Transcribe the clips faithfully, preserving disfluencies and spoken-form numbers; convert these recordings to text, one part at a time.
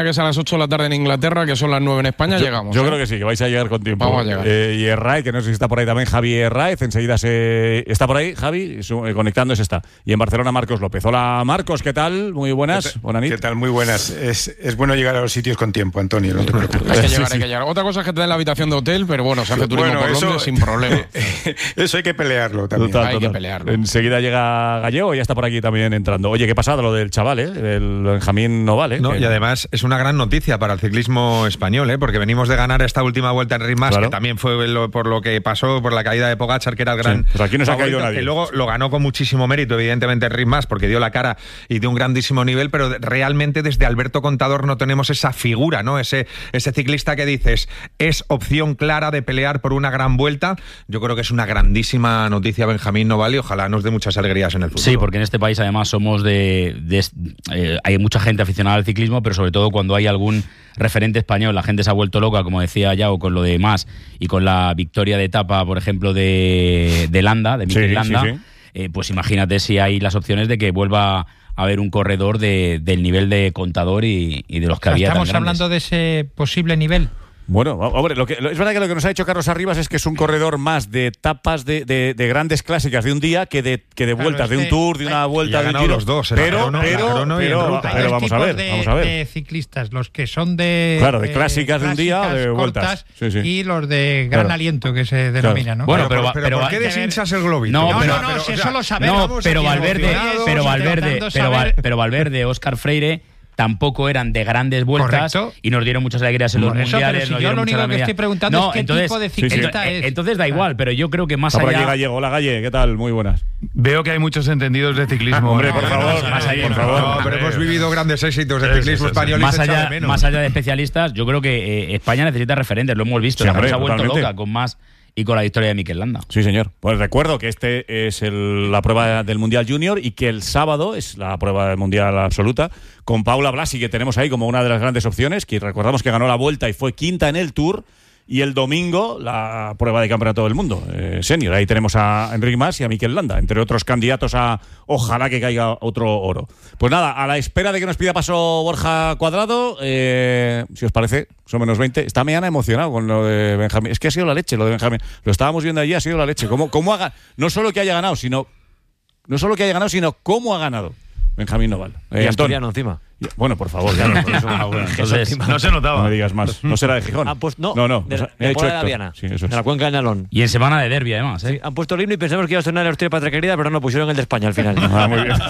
que es a las ocho de la tarde en Inglaterra, que son las nueve en España, yo, llegamos. Yo ¿eh? creo que sí, que vais a llegar con tiempo. Vamos a llegar. Eh, y Herray, que no sé si está por ahí también, Javi Herráez, enseguida se está por ahí, Javi, su, eh, conectándose está. Y en Barcelona, Marcos López. Hola, Marcos, ¿qué tal? Muy buenas. Buenas ¿Qué tal? Muy buenas. Es, es bueno llegar a los sitios con tiempo, Antonio, no te preocupes. Hay que Sí, llegar, sí. hay que llegar. Otra cosa es que te den la habitación de hotel, pero bueno, se hace turismo Bueno, por eso- Londres sin problema. Eso hay que pelearlo también. Total, Hay total. que pelearlo. Enseguida llega Gallego y ya está por aquí también entrando. Oye, qué pasada lo del chaval, ¿eh? El Benjamín Noval, ¿eh? No, Que- y además es una gran noticia para el ciclismo español, ¿eh? Porque venimos de ganar esta última vuelta en Ritmas, Claro. que también fue lo- por lo que pasó, por la caída de Pogačar, que era el gran Sí, pues aquí no se ha favorito, caído nadie. que luego lo ganó con muchísimo mérito, evidentemente, en Ritmas, porque dio la cara y dio un grandísimo nivel, pero de- realmente desde Alberto Contador no tenemos esa figura, ¿no? Ese, ese ciclista que dices, es opción clara de pelear por una gran vuelta. Yo creo que es una grandísima noticia Benjamín Noval y ojalá nos dé muchas alegrías en el futuro. Sí, porque en este país además somos de... de- eh, hay mucha gente aficionada al ciclismo, pero sobre todo cuando hay algún referente español, la gente se ha vuelto loca, como decía Yao, con lo de Mas y con la victoria de etapa, por ejemplo, de, de Landa, de Mikel Sí, Landa. sí, sí. Eh, pues imagínate si hay las opciones de que vuelva a haber un corredor de, del nivel de Contador y, y de los que O sea, había tan estamos grandes. hablando de ese posible nivel. Bueno, hombre, lo que, lo- es verdad que lo que nos ha hecho Carlos Arribas es que es un corredor más de etapas de, de, de grandes clásicas de un día que de, que de Claro, vueltas, es de un que tour, de una hay- vuelta, y ha de un ganado giro. los dos, el pero, crono- el pero, crono y en pero, ruta. pero Hay vamos a tipos ver, de, vamos a ver. de ciclistas, los que son de Claro, de clásicas de un día, clásicas de vueltas. cortas, Sí, sí. y los de gran Claro. aliento, que se denomina, ¿no? Bueno, pero, pero- pero, pero ¿por va- qué hay que deshinchas el globito? No, No, pero- no, no, pero, si o eso sea, lo sabemos. No, Estamos pero aquí Valverde, emocionados, pero Valverde, intentando pero, Val- saber- pero Valverde, Óscar Freire tampoco eran de grandes vueltas. Correcto. Y nos dieron muchas alegrías en los Por eso, mundiales. pero si nos yo dieron lo muchas único que alegrías. estoy preguntando No, es qué entonces, tipo de sí, sí. ciclista eh, es. entonces da igual, pero yo creo que más Está por allá... aquí Gallego. Hola, Galle, ¿qué tal? Muy buenas. Veo que hay muchos entendidos de ciclismo. Hombre, ¿eh? por favor, más allá, por favor. No, pero hemos vivido grandes éxitos de Sí, ciclismo sí, sí, sí. español y más se echa allá, de menos. más allá de especialistas, yo creo que eh, España necesita referentes, lo hemos visto. Sí, La hombre, gente se ha vuelto totalmente. loca con más y con la historia de Mikel Landa. Sí, señor. Pues recuerdo que este es el- la prueba del Mundial Junior y que el sábado es la prueba del Mundial Absoluta con Paula Blasi, que tenemos ahí como una de las grandes opciones, que recordamos que ganó la Vuelta y fue quinta en el Tour. Y el domingo la prueba de campeonato del mundo, eh, senior. Ahí tenemos a Enric Mas y a Mikel Landa, entre otros candidatos a ojalá que caiga otro oro. Pues nada, a la espera de que nos pida paso Borja Cuadrado, eh, si os parece, son menos veinte. Está mañana emocionado con lo de Benjamín. Es que ha sido la leche lo de Benjamín. Lo estábamos viendo allí, ha sido la leche. ¿Cómo, cómo haga, no solo que haya ganado, sino no solo que haya ganado, sino cómo ha ganado Benjamín Noval. Eh, Y Antón. asturiano encima. Bueno, por favor, ya no, Ah, bueno, entonces, No se no notaba. me digas más. No será de Gijón. Ah, pues no. no, no. De, o sea, de he dicho Puebla de la Héctor. Viana. Sí, eso es. De la cuenca del Nalón. y en semana de derbi, además. ¿eh? Han puesto el himno y pensamos que iba a sonar el Asturias Patria Querida, pero no, pusieron el de España al final. Ah, muy bien.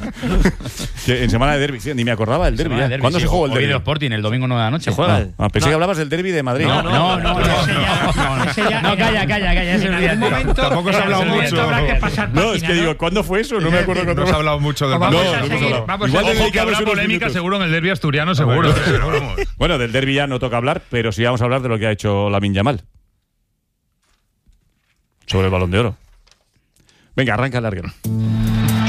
Que en semana de derbi, sí, ni me acordaba del derbi. Semana de derbi, ¿Cuándo sí, se jugó el Oviedo derbi? Sporting el domingo nueve de la noche. Se juega el- Ah, pensé que hablabas del derbi de Madrid. No, no, no, no, Ese ya- no, no, ese ya- no, calla, calla, calla, ese En olvídate. algún momento, Tampoco se ha en hablado algún momento mucho. habrá que pasar No, es página, que ¿no? digo, ¿cuándo fue eso? No me acuerdo No cuándo se ha hablado mucho del Pues vamos partido. a no hemos seguir, hablado. vamos Igual a le Ojo que dedicamos habrá unos polémica minutos. seguro en el derbi asturiano, seguro. Pero vamos. Bueno, del derbi ya no toca hablar, pero sí vamos a hablar de lo que ha hecho Lamine Yamal. Sobre el Balón de Oro. Venga, arranca el larguero.